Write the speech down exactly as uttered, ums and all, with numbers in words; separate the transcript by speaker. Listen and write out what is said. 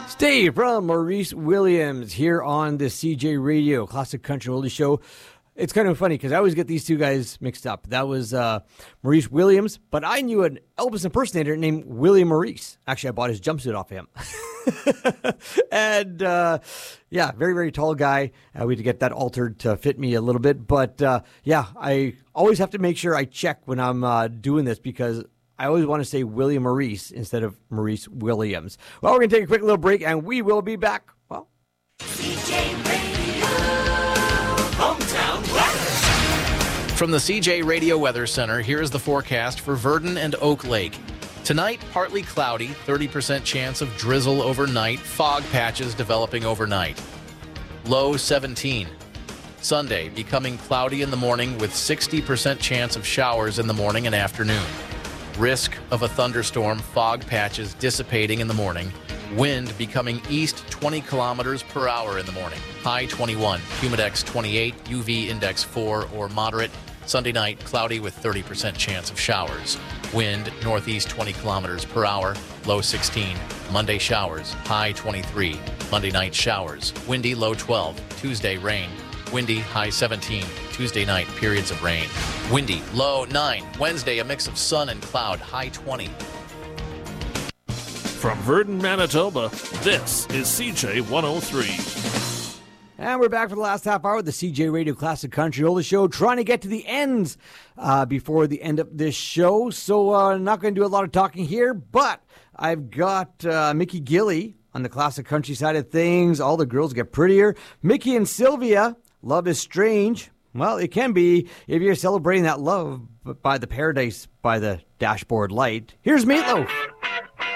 Speaker 1: Stay from Maurice Williams here on the C J Radio Classic Country Oldies Show. It's kind of funny because I always get these two guys mixed up. That was uh, Maurice Williams, but I knew an Elvis impersonator named Willie Maurice. Actually, I bought his jumpsuit off him. and uh, yeah, very, very tall guy. Uh, we had to get that altered to fit me a little bit. But uh, yeah, I always have to make sure I check when I'm uh, doing this because I always want to say Willie Maurice instead of Maurice Williams. Well, we're going to take a quick little break, and we will be back. Well,
Speaker 2: C J Radio, hometown weather.
Speaker 3: From the C J Radio Weather Center, here's the forecast for Virden and Oak Lake. Tonight, partly cloudy, thirty percent chance of drizzle overnight, fog patches developing overnight. Low seventeen. Sunday, becoming cloudy in the morning with sixty percent chance of showers in the morning and afternoon. Risk of a thunderstorm, fog patches dissipating in the morning. Wind becoming east twenty kilometers per hour in the morning. High twenty-one, humidex twenty-eight, U V index four or moderate. Sunday night, cloudy with thirty percent chance of showers. Wind northeast twenty kilometers per hour, low sixteen. Monday showers, high twenty-three. Monday night showers, windy low twelve. Tuesday rain, windy high seventeen. Tuesday night, periods of rain. Windy, low nine. Wednesday, a mix of sun and cloud, high twenty.
Speaker 4: From Virden, Manitoba, this is C J one oh three.
Speaker 1: And we're back for the last half hour of the C J Radio Classic Country Oldies Show, trying to get to the ends uh, before the end of this show. So uh, I'm not going to do a lot of talking here, but I've got uh, Mickey Gilley on the Classic Country side of things. All the girls get prettier. Mickey and Sylvia, Love is Strange. Well, it can be if you're celebrating that love by the paradise by the dashboard light. Here's Meatloaf.